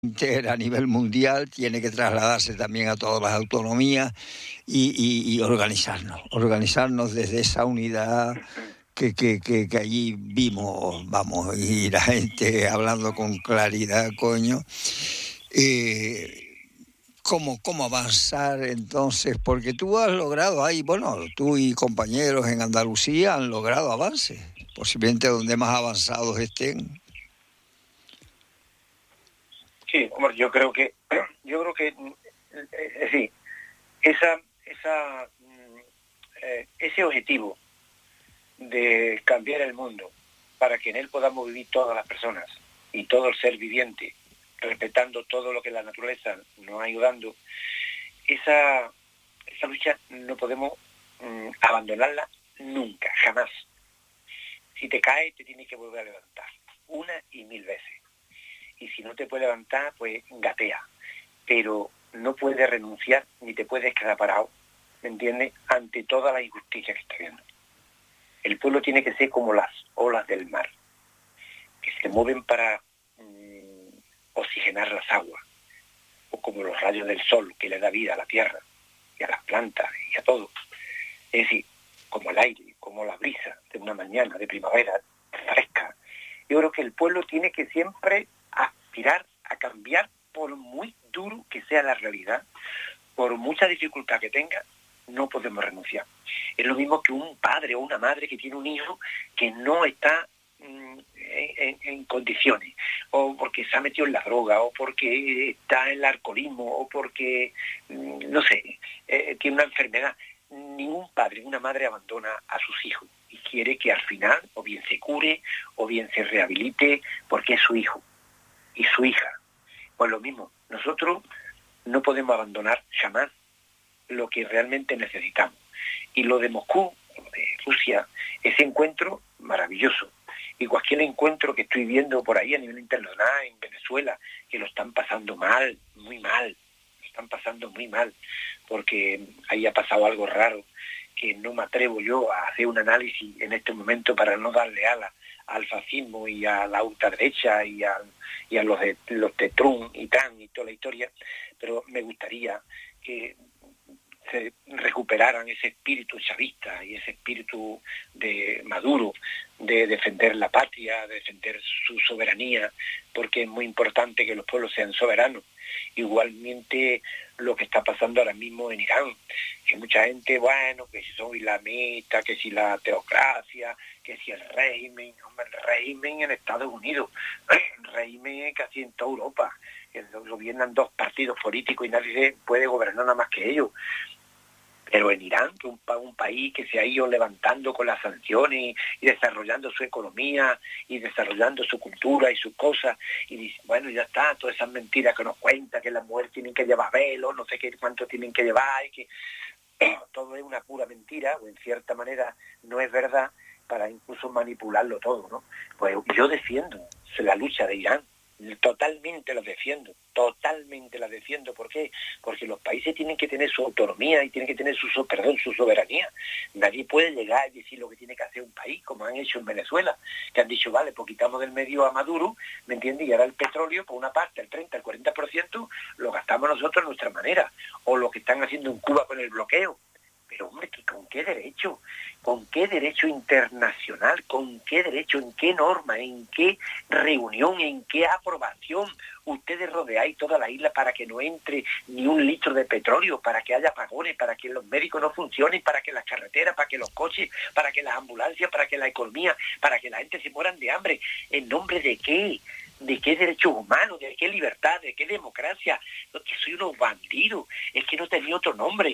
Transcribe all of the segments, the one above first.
a nivel mundial, tiene que trasladarse también a todas las autonomías y organizarnos desde esa unidad que allí vimos, vamos, y la gente hablando con claridad, coño. ¿Cómo avanzar entonces? Porque tú has logrado ahí, bueno, tú y compañeros en Andalucía han logrado avances, posiblemente donde más avanzados estén. Sí, hombre, yo creo que sí, ese objetivo de cambiar el mundo para que en él podamos vivir todas las personas y todo el ser viviente, respetando todo lo que la naturaleza nos va ayudando, esa lucha no podemos abandonarla nunca, jamás. Si te caes, te tienes que volver a levantar, una y mil veces. Y si no te puedes levantar, pues gatea. Pero no puedes renunciar ni te puedes quedar parado, ¿me entiendes?, ante toda la injusticia que está viendo. El pueblo tiene que ser como las olas del mar, que se mueven para oxigenar las aguas, o como los rayos del sol, que le da vida a la tierra y a las plantas y a todo. Es decir, como el aire, como la brisa de una mañana de primavera fresca. Yo creo que el pueblo tiene que siempre aspirar a cambiar, por muy duro que sea la realidad, por mucha dificultad que tenga, no podemos renunciar. Es lo mismo que un padre o una madre que tiene un hijo que no está en condiciones, o porque se ha metido en la droga, o porque está en el alcoholismo, o porque, no sé, tiene una enfermedad. Ningún padre, una madre abandona a sus hijos y quiere que al final o bien se cure o bien se rehabilite porque es su hijo y su hija. Pues lo mismo, nosotros no podemos abandonar jamás lo que realmente necesitamos. Y lo de Moscú, lo de Rusia, ese encuentro maravilloso. Y cualquier encuentro que estoy viendo por ahí a nivel internacional, en Venezuela, que lo están pasando mal, muy mal, lo están pasando muy mal, porque ahí ha pasado algo raro, que no me atrevo yo a hacer un análisis en este momento para no darle ala al fascismo y a la ultraderecha y a los de Trump y TAN y toda la historia, pero me gustaría que se recuperaran ese espíritu chavista y ese espíritu de Maduro, de defender la patria, de defender su soberanía, porque es muy importante que los pueblos sean soberanos. Igualmente lo que está pasando ahora mismo en Irán, que mucha gente, bueno, que si son islamistas, que si la teocracia, que si el régimen, hombre, el régimen en Estados Unidos, el régimen casi en toda Europa, que gobiernan dos partidos políticos y nadie puede gobernar nada más que ellos. Pero en Irán, que un país que se ha ido levantando con las sanciones y desarrollando su economía y desarrollando su cultura y sus cosas, y dice, bueno, ya está, todas esas mentiras que nos cuenta, que las mujeres tienen que llevar velo, no sé qué cuánto tienen que llevar, y que todo es una pura mentira, o en cierta manera no es verdad, para incluso manipularlo todo, ¿no? Pues yo defiendo la lucha de Irán, totalmente la defiendo. ¿Por qué? Porque los países tienen que tener su autonomía y tienen que tener su soberanía. Nadie puede llegar y decir lo que tiene que hacer un país, como han hecho en Venezuela, que han dicho, vale, pues quitamos del medio a Maduro, ¿me entiendes? Y ahora el petróleo, por una parte, el 30, el 40%, lo gastamos nosotros a nuestra manera. O lo que están haciendo en Cuba con el bloqueo. Pero, hombre, ¿con qué derecho? ¿Con qué derecho internacional? ¿Con qué derecho? ¿En qué norma? ¿En qué reunión? ¿En qué aprobación ustedes rodeáis toda la isla para que no entre ni un litro de petróleo, para que haya apagones, para que los médicos no funcionen, para que las carreteras, para que los coches, para que las ambulancias, para que la economía, para que la gente se mueran de hambre? ¿En nombre de qué? ¿De qué derechos humanos? ¿De qué libertad? ¿De qué democracia? No, es que soy unos bandidos, es que no tenía otro nombre.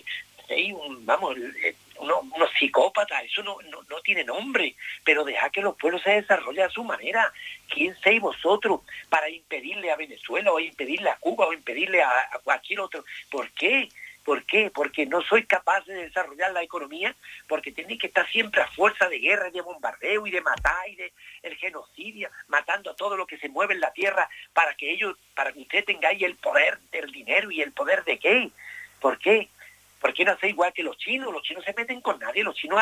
Unos psicópatas, eso no tiene nombre, pero dejad que los pueblos se desarrollen a su manera. ¿Quién sois vosotros para impedirle a Venezuela o impedirle a Cuba o impedirle a cualquier otro? ¿Por qué? ¿Por qué? Porque no soy capaz de desarrollar la economía, porque tenéis que estar siempre a fuerza de guerra, de bombardeo y de matar y de el genocidio, matando a todo lo que se mueve en la tierra para que usted tengáis el poder del dinero. ¿Y el poder de qué? ¿Por qué? ¿Por qué no hace igual que los chinos? Los chinos se meten con nadie, los chinos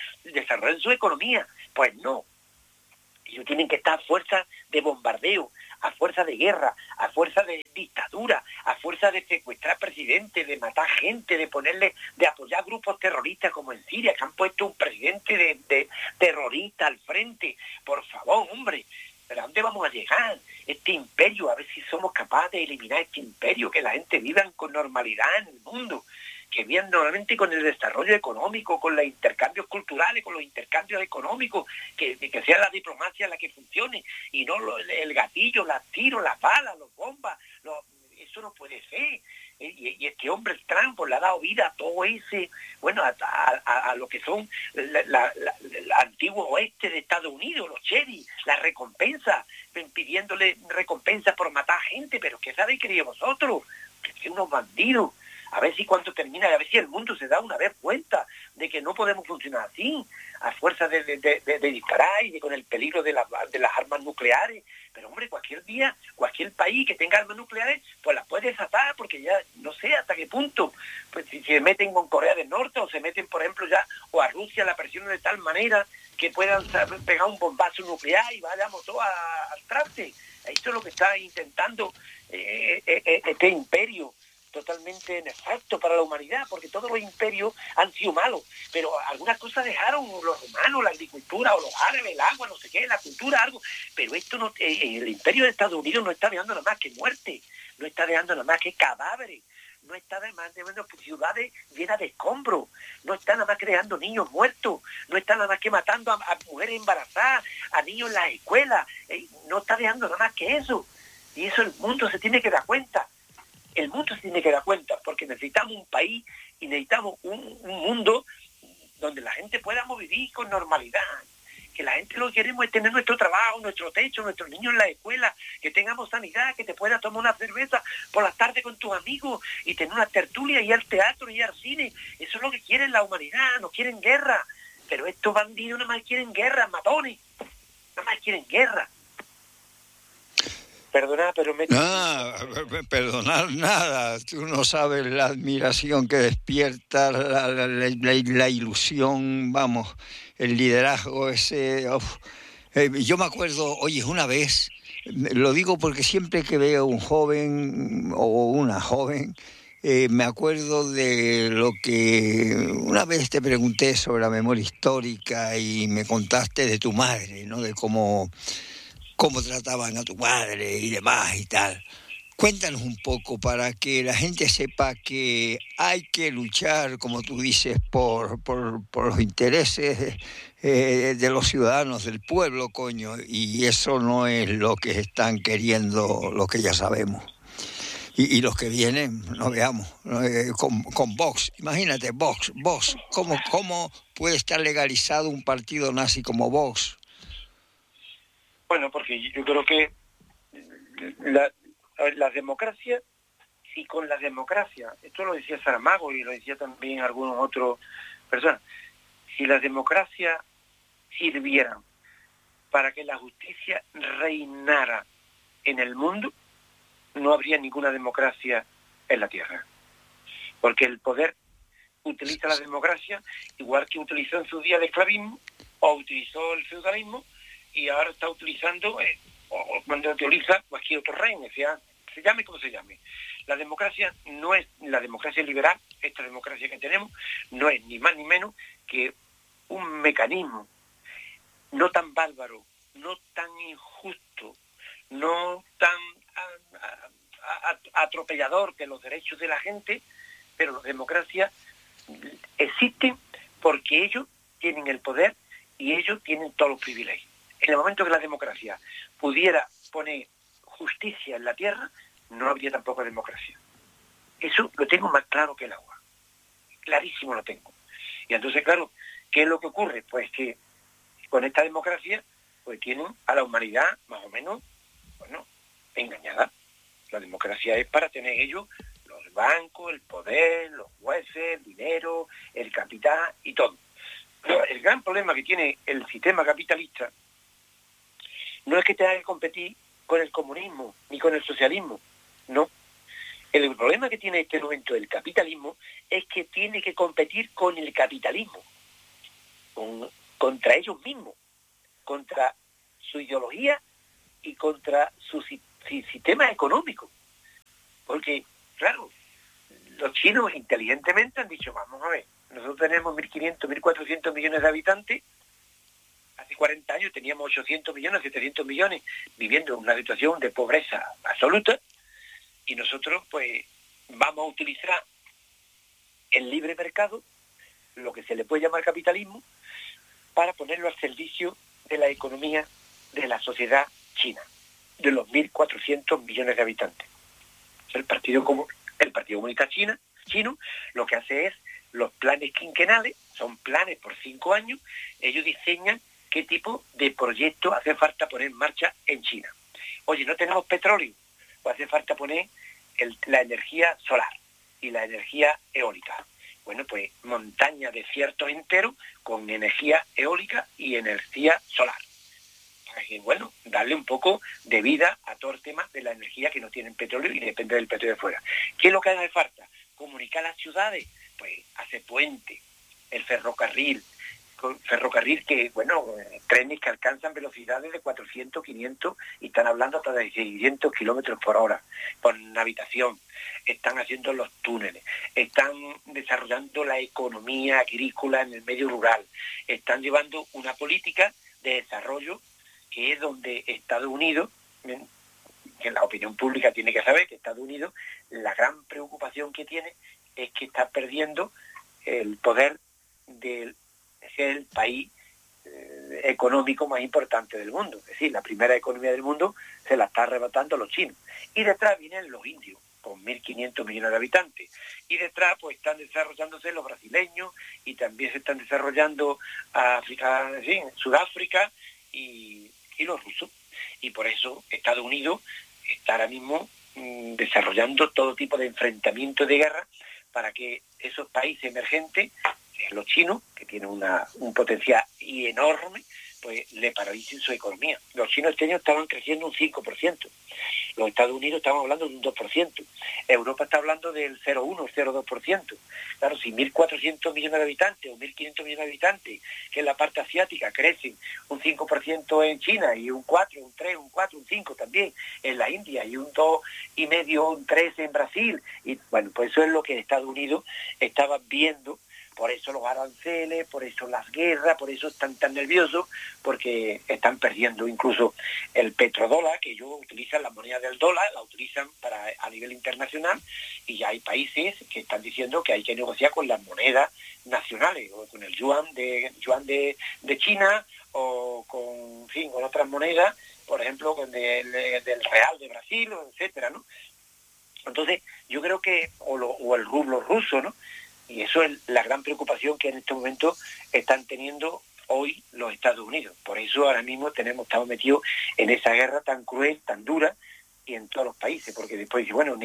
desarrollan su economía. Pues no. Ellos tienen que estar a fuerza de bombardeo, a fuerza de guerra, a fuerza de dictadura, a fuerza de secuestrar presidentes, de matar gente, de apoyar grupos terroristas como en Siria, que han puesto un presidente de terrorista al frente. Por favor, hombre, ¿pero a dónde vamos a llegar? Este imperio, a ver si somos capaces de eliminar este imperio, que la gente viva con normalidad en el mundo, que vivan normalmente con el desarrollo económico, con los intercambios culturales, con los intercambios económicos, que sea la diplomacia la que funcione, y no el gatillo, los tiros, las balas, los bombas, eso no puede ser. Y este hombre Trump le ha dado vida a todo ese, bueno, a lo que son el antiguo oeste de Estados Unidos, los sheriff, la recompensa, pidiéndole recompensa por matar gente, pero ¿qué sabéis que vosotros? Que unos bandidos. A ver si cuando termina, a ver si el mundo se da una vez cuenta de que no podemos funcionar así, a fuerza de disparar y con el peligro de las armas nucleares. Pero hombre, cualquier día, cualquier país que tenga armas nucleares, pues las puede desatar, porque ya no sé hasta qué punto, pues si se meten con Corea del Norte o se meten, por ejemplo, ya, o a Rusia la presionan de tal manera que puedan pegar un bombazo nuclear y vayamos todos al traste. Esto es lo que está intentando este imperio, totalmente nefasto para la humanidad, porque todos los imperios han sido malos, pero algunas cosas dejaron los romanos, la agricultura, o los árabes, el agua, no sé qué, la cultura, algo, pero esto no, el imperio de Estados Unidos no está dejando nada más que muerte, no está dejando nada más que cadáveres, no está dejando ciudades llenas de escombros, no está nada más creando niños muertos, no está nada más que matando a mujeres embarazadas, a niños en las escuelas, no está dejando nada más que eso, y eso el mundo se tiene que dar cuenta. El mundo se tiene que dar cuenta, porque necesitamos un país y necesitamos un mundo donde la gente podamos vivir con normalidad. Que la gente lo que queremos es tener nuestro trabajo, nuestro techo, nuestros niños en la escuela, que tengamos sanidad, que te puedas tomar una cerveza por las tardes con tus amigos y tener una tertulia, y ir al teatro, y ir al cine. Eso es lo que quiere la humanidad, no quieren guerra. Pero estos bandidos nada más quieren guerra, matones, nada más quieren guerra. Perdona, pero perdonar nada. Tú no sabes la admiración que despierta, la ilusión, vamos, el liderazgo ese. Yo me acuerdo, oye, una vez, lo digo porque siempre que veo un joven o una joven, me acuerdo de lo que una vez te pregunté sobre la memoria histórica y me contaste de tu madre, ¿no? De cómo trataban a tu madre y demás y tal. Cuéntanos un poco para que la gente sepa que hay que luchar, como tú dices, por los intereses de los ciudadanos, del pueblo, coño, y eso no es lo que están queriendo, lo que ya sabemos. Y los que vienen, no veamos, con Vox. Imagínate, Vox, ¿cómo puede estar legalizado un partido nazi como Vox? Bueno, porque yo creo que la democracia, si con la democracia, esto lo decía Saramago y lo decía también algunos otros personas, si la democracia sirviera para que la justicia reinara en el mundo, no habría ninguna democracia en la tierra. Porque el poder utiliza la democracia igual que utilizó en su día el esclavismo o utilizó el feudalismo, y ahora está utilizando, o cuando utiliza cualquier otro reino, sea, se llame como se llame. La democracia no es, la democracia liberal, esta democracia que tenemos, no es ni más ni menos que un mecanismo no tan bárbaro, no tan injusto, no tan atropellador de los derechos de la gente, pero las democracias existen porque ellos tienen el poder y ellos tienen todos los privilegios. En el momento que la democracia pudiera poner justicia en la tierra, no habría tampoco democracia. Eso lo tengo más claro que el agua. Clarísimo lo tengo. Y entonces, claro, ¿qué es lo que ocurre? Pues que con esta democracia, pues tienen a la humanidad más o menos, bueno, engañada. La democracia es para tener ellos los bancos, el poder, los jueces, el dinero, el capital y todo. Pero el gran problema que tiene el sistema capitalista no es que tenga que competir con el comunismo ni con el socialismo, no. El problema que tiene este momento el capitalismo es que tiene que competir con el capitalismo, contra ellos mismos, contra su ideología y contra su sistema económico. Porque, claro, los chinos inteligentemente han dicho, vamos a ver, nosotros tenemos 1.500, 1.400 millones de habitantes, hace 40 años teníamos 800 millones, 700 millones viviendo en una situación de pobreza absoluta, y nosotros pues vamos a utilizar el libre mercado, lo que se le puede llamar capitalismo, para ponerlo al servicio de la economía de la sociedad china, de los 1.400 millones de habitantes. El Partido Comunista Chino lo que hace es los planes quinquenales, son planes por 5 años, ellos diseñan qué tipo de proyecto hace falta poner en marcha en China. Oye, no tenemos petróleo, pues hace falta poner la energía solar y la energía eólica. Bueno, pues montaña, desiertos enteros con energía eólica y energía solar. Para que, bueno, darle un poco de vida a todo el tema de la energía que no tienen petróleo y depende del petróleo de fuera. ¿Qué es lo que hace falta? Comunicar las ciudades, pues hace puente, el ferrocarril que, bueno, trenes que alcanzan velocidades de 400, 500 y están hablando hasta de 600 kilómetros por hora por habitación. Están haciendo los túneles, están desarrollando la economía agrícola en el medio rural, están llevando una política de desarrollo que es donde Estados Unidos, que la opinión pública tiene que saber que Estados Unidos, la gran preocupación que tiene es que está perdiendo el poder de ser el país económico más importante del mundo. Es decir, la primera economía del mundo se la está arrebatando los chinos. Y detrás vienen los indios, con 1.500 millones de habitantes. Y detrás pues están desarrollándose los brasileños y también se están desarrollando África, en fin, Sudáfrica y los rusos. Y por eso Estados Unidos está ahora mismo desarrollando todo tipo de enfrentamientos de guerra para que esos países emergentes, los chinos, que tienen un potencial enorme, pues le paralicen su economía. Los chinos este año estaban creciendo un 5%. Los Estados Unidos estaban hablando de un 2%. Europa está hablando del 0,1, 0,2%. Claro, si 1.400 millones de habitantes o 1.500 millones de habitantes, que en la parte asiática crecen un 5% en China y un 4, un 3, un 4, un 5 también en la India y un 2,5, un 3 en Brasil. Y bueno, pues eso es lo que Estados Unidos estaba viendo. Por eso los aranceles, por eso las guerras, por eso están tan nerviosos, porque están perdiendo incluso el petrodólar, que ellos utilizan la moneda del dólar, la utilizan a nivel internacional, y ya hay países que están diciendo que hay que negociar con las monedas nacionales, o con el yuan de China, o con, en fin, con otras monedas, por ejemplo, del real de Brasil, etcétera, ¿no? Entonces, yo creo que, o el rublo ruso, ¿no? Y eso es la gran preocupación que en este momento están teniendo hoy los Estados Unidos. Por eso ahora mismo estamos metidos en esa guerra tan cruel, tan dura, y en todos los países, porque después dice, bueno,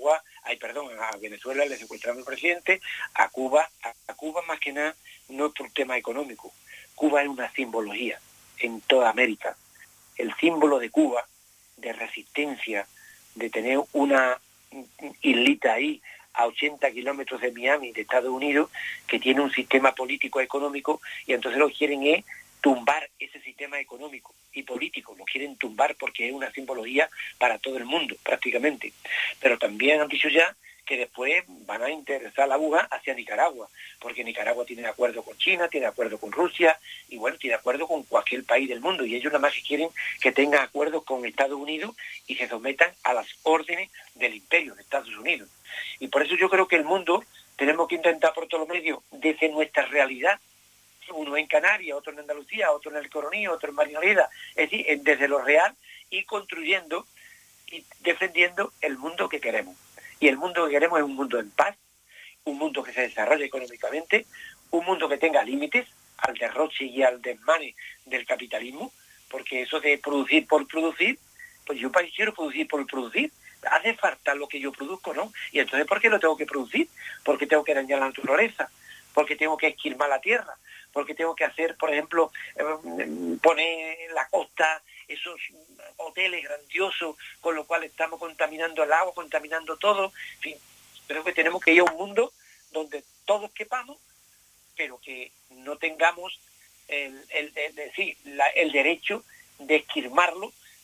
a Venezuela le secuestraron al presidente, a Cuba más que nada no es por tema económico. Cuba es una simbología en toda América. El símbolo de Cuba, de resistencia, de tener una islita ahí, a 80 kilómetros de Miami, de Estados Unidos, que tiene un sistema político económico, y entonces lo que quieren es tumbar ese sistema económico y político, lo quieren tumbar porque es una simbología para todo el mundo, prácticamente. Pero también han dicho ya que después van a interesar la aguja hacia Nicaragua, porque Nicaragua tiene acuerdo con China, tiene acuerdo con Rusia, y bueno, tiene acuerdo con cualquier país del mundo, y ellos nada más que quieren que tengan acuerdos con Estados Unidos y se sometan a las órdenes del imperio de Estados Unidos. Y por eso yo creo que el mundo tenemos que intentar por todos los medios, desde nuestra realidad, uno en Canarias, otro en Andalucía, otro en el Coroní, otro en Marinaleda, es decir, desde lo real, y construyendo y defendiendo el mundo que queremos. Y el mundo que queremos es un mundo en paz, un mundo que se desarrolle económicamente, un mundo que tenga límites al derroche y al desmane del capitalismo, porque eso de producir por producir, pues yo quiero producir por producir. Hace falta lo que yo produzco, ¿no? Y entonces, ¿por qué lo tengo que producir? Porque tengo que dañar la naturaleza, porque tengo que esquilmar la tierra, porque tengo que hacer, por ejemplo, poner en la costa esos hoteles grandiosos, con lo cual estamos contaminando el agua, contaminando todo. En fin, creo que tenemos que ir a un mundo donde todos quepamos, pero que no tengamos el derecho de esquilmarlo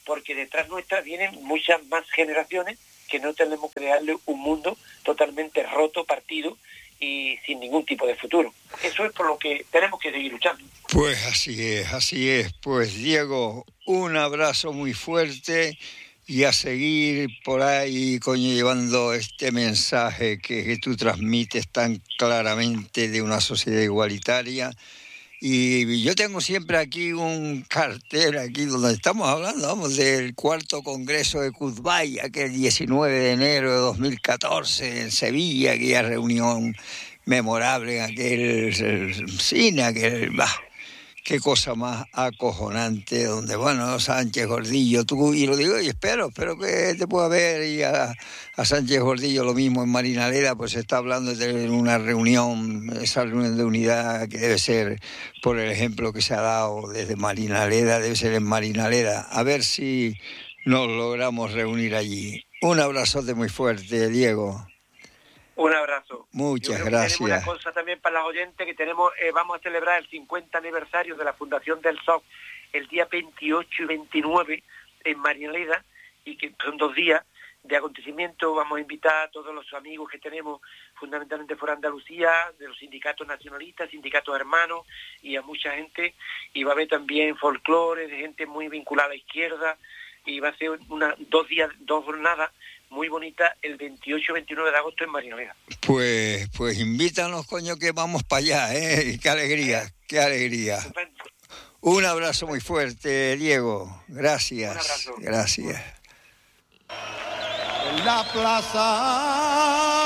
porque detrás nuestra vienen muchas más generaciones que no tenemos que darle un mundo totalmente roto, partido y sin ningún tipo de futuro. Eso es por lo que tenemos que seguir luchando. Pues así es, así es. Pues Diego, un abrazo muy fuerte y a seguir por ahí, coño, llevando este mensaje que tú transmites tan claramente de una sociedad igualitaria. Y yo tengo siempre aquí un cartel, aquí donde estamos hablando, vamos, del cuarto Congreso de Cuzbay, aquel 19 de enero de 2014 en Sevilla, aquella reunión memorable en aquel cine, qué cosa más acojonante, donde, bueno, Sánchez Gordillo, tú, y lo digo, y espero que te pueda ver, y a Sánchez Gordillo lo mismo en Marinaleda, pues se está hablando de una reunión, esa reunión de unidad que debe ser, por el ejemplo que se ha dado desde Marinaleda, debe ser en Marinaleda, a ver si nos logramos reunir allí. Un abrazote muy fuerte, Diego. Un abrazo. Muchas gracias. Tenemos una cosa también para los oyentes, que vamos a celebrar el 50 aniversario de la Fundación del SOC el día 28 y 29 en Marinaleda, y que son 2 días de acontecimiento. Vamos a invitar a todos los amigos que tenemos, fundamentalmente fuera de Andalucía, de los sindicatos nacionalistas, sindicatos hermanos, y a mucha gente, y va a haber también folclore de gente muy vinculada a la izquierda, y va a ser 2 días, 2 jornadas muy bonita el 28 y 29 de agosto en Marinaleda. Pues invítanos, coño, que vamos para allá, ¿eh? Qué alegría, qué alegría. Un abrazo muy fuerte, Diego. Gracias. Un abrazo. Gracias. En la plaza